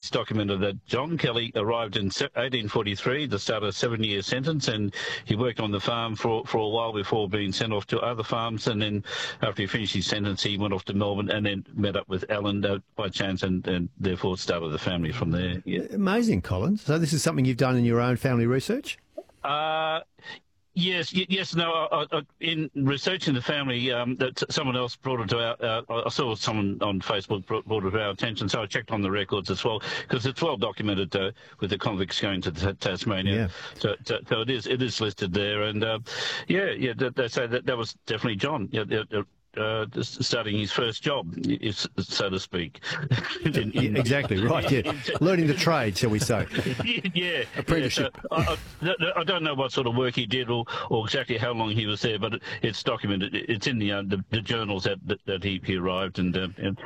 it's documented that John Kelly arrived in 1843 to start a 7-year sentence, and he worked on the farm for a while before being sent off to other farms, and then after he finished his sentence, he went off to Melbourne and then met up with Alan by chance, and therefore started the family from there. Yeah. Amazing, Colin. So this is something you've done in your own family research? Yes. No. In researching the family, that someone else brought it to I saw someone on Facebook brought it to our attention, so I checked on the records as well, because it's well documented with the convicts going to Tasmania. Yeah. So it is listed there, and they say that was definitely John. Starting his first job, so to speak. Exactly right. Yeah, learning the trade, shall we say? Yeah, apprenticeship. I don't know what sort of work he did or exactly how long he was there, but it's documented. It's in the journals that he arrived, and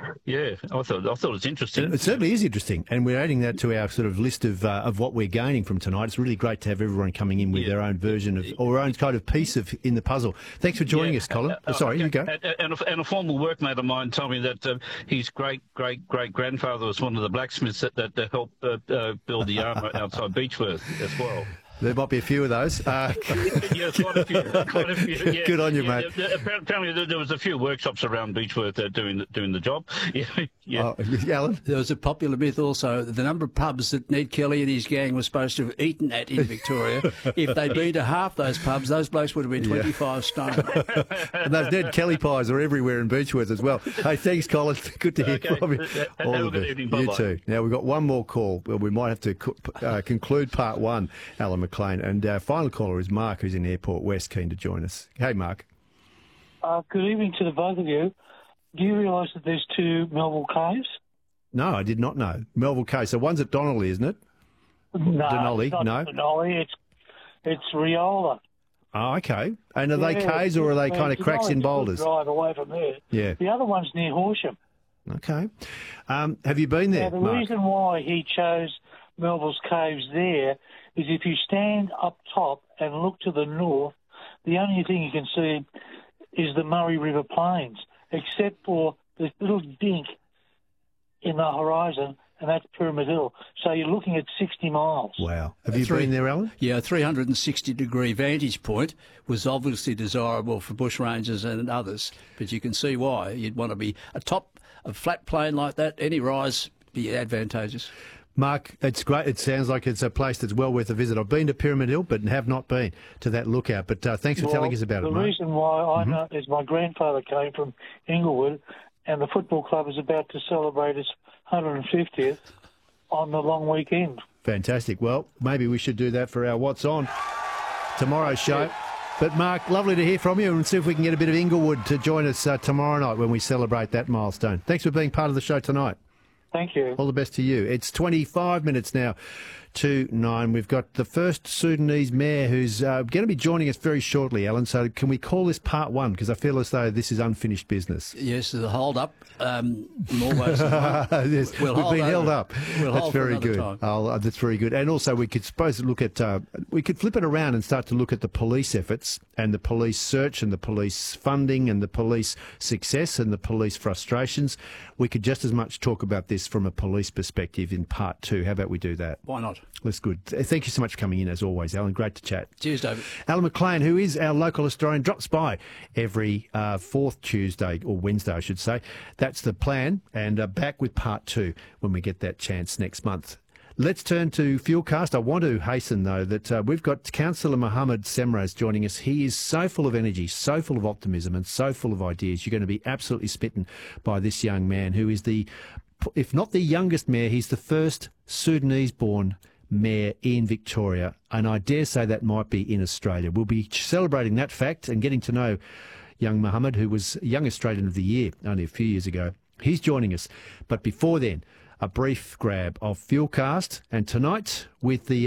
I thought it was interesting. It certainly is interesting, and we're adding that to our sort of list of what we're gaining from tonight. It's really great to have everyone coming in with their own version of or own kind of piece in the puzzle. Thanks for joining us, Colin. Sorry, you go. And a former workmate of mine told me that his great-great-great-grandfather was one of the blacksmiths that helped build the armour outside Beechworth as well. There might be a few of those. Yes, quite a few. Yeah. Good on you, mate. Apparently there was a few workshops around Beechworth doing the job. Yeah. Alan? There was a popular myth also, the number of pubs that Ned Kelly and his gang were supposed to have eaten at in Victoria. If they'd been to half those pubs, those blokes would have been 25 stone. And those Ned Kelly pies are everywhere in Beechworth as well. Hey, thanks, Colin. Good to hear from you. Have a good evening. Bye-bye. You too. Now, we've got one more call. Well, we might have to conclude part one, Alan McLean. And our final caller is Mark, who's in Airport West, keen to join us. Hey, Mark. Good evening to the both of you. Do you realise that there's two Melville Caves? No, I did not know. Melville Cave. So one's at Donnelly, isn't it? No, Denali, it's not no. Denali. It's Riola. Oh, okay. And are they caves or are they kind of cracks in boulders? Drive away from there. Yeah. The other one's near Horsham. Okay. Have you been there, Now, the Mark? reason why he chose Melville's Caves there is if you stand up top and look to the north, the only thing you can see is the Murray River Plains, except for this little dink in the horizon, and that's Pyramid Hill. So you're looking at 60 miles. Wow. Have you been there, Alan? Yeah, a 360-degree vantage point was obviously desirable for bushrangers and others, but you can see why. You'd want to be atop a flat plain like that. Any rise be advantageous. Mark, it's great. It sounds like it's a place that's well worth a visit. I've been to Pyramid Hill, but have not been to that lookout. But thanks for telling us about it, The Mark. reason why I know is my grandfather came from Inglewood, and the football club is about to celebrate its 150th on the long weekend. Fantastic. Well, maybe we should do that for our What's On tomorrow's show. But, Mark, lovely to hear from you, and see if we can get a bit of Inglewood to join us tomorrow night when we celebrate that milestone. Thanks for being part of the show tonight. Thank you. All the best to you. It's 25 minutes now to 9. We've got the first Sudanese mayor who's going to be joining us very shortly, Alan. So can we call this part one? Because I feel as though this is unfinished business. Yes, there's a hold-up. More ways than one. Yes, we've been held up. That's very good. That's very good. And also we could look at, we could flip it around and start to look at the police efforts and the police search and the police funding and the police success and the police frustrations. We could just as much talk about this from a police perspective in part two. How about we do that? Why not? That's good. Thank you so much for coming in, as always, Alan. Great to chat. Cheers, David. Alan McLean, who is our local historian, drops by every fourth Tuesday, or Wednesday, I should say. That's the plan, and back with part two when we get that chance next month. Let's turn to Fuelcast. I want to hasten, though, that we've got Councillor Mohammed Semraz joining us. He is so full of energy, so full of optimism, and so full of ideas. You're going to be absolutely smitten by this young man who is if not the youngest mayor, he's the first Sudanese-born mayor in Victoria, and I dare say that might be in Australia. We'll be celebrating that fact and getting to know young Mohammed, who was Young Australian of the Year only a few years ago. He's joining us. But before then, a brief grab of Fuelcast, and tonight with the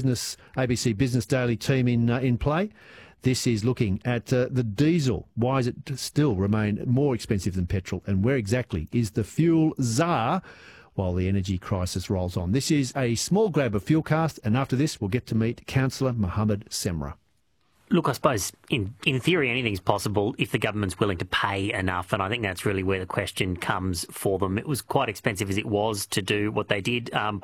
ABC Business Daily team in play, this is looking at the diesel. Why does it still remain more expensive than petrol, and where exactly is the fuel czar while the energy crisis rolls on? This is a small grab of Fuelcast, and after this we'll get to meet Councillor Mohammed Semraz. Look, I suppose in theory anything's possible if the government's willing to pay enough, and I think that's really where the question comes for them. It was quite expensive as it was to do what they did.